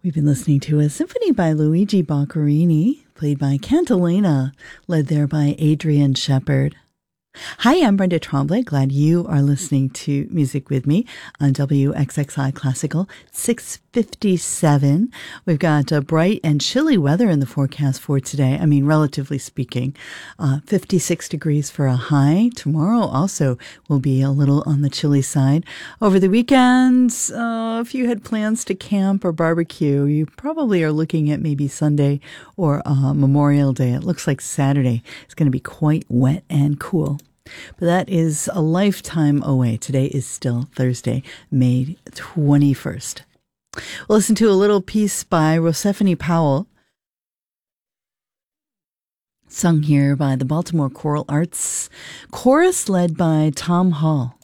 We've been listening to a symphony by Luigi Boccherini, played by Cantilena, led there by Adrian Shepard. Hi, I'm Brenda Tremblay. Glad you are listening to Music With Me on WXXI Classical 657. We've got bright and chilly weather in the forecast for today. I mean, relatively speaking, 56 degrees for a high. Tomorrow also will be a little on the chilly side. Over the weekend, if you had plans to camp or barbecue, you probably are looking at maybe Sunday or Memorial Day. It looks like Saturday is going to be quite wet and cool. But that is a lifetime away. Today is still Thursday, May 21st. We'll listen to a little piece by Rosephanie Powell, sung here by the Baltimore Choral Arts, chorus led by Tom Hall.